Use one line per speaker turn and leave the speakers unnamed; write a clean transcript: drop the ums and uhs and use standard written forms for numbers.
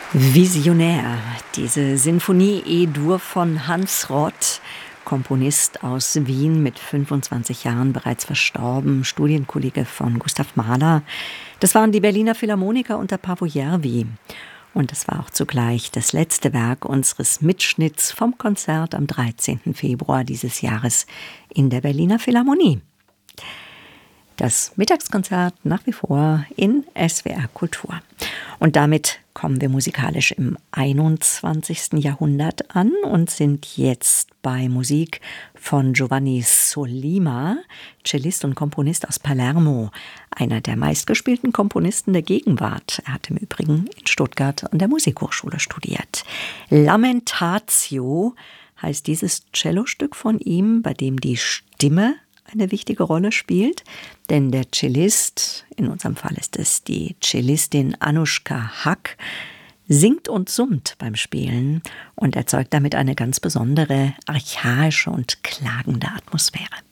Visionär, diese Sinfonie E-Dur von Hans Rott, Komponist aus Wien, mit 25 Jahren bereits verstorben, Studienkollege von Gustav Mahler. Das waren die Berliner Philharmoniker unter Paavo Järvi. Und es war auch zugleich das letzte Werk unseres Mitschnitts vom Konzert am 13. Februar dieses Jahres in der Berliner Philharmonie. Das Mittagskonzert nach wie vor in SWR Kultur. Und damit kommen wir musikalisch im 21. Jahrhundert an und sind jetzt bei Musik von Giovanni Sollima, Cellist und Komponist aus Palermo, einer der meistgespielten Komponisten der Gegenwart. Er hat im Übrigen in Stuttgart an der Musikhochschule studiert. Lamentatio heißt dieses Cellostück von ihm, bei dem die Stimme eine wichtige Rolle spielt, denn der Cellist, in unserem Fall ist es die Cellistin Anushka Hack, singt und summt beim Spielen und erzeugt damit eine ganz besondere, archaische und klagende Atmosphäre.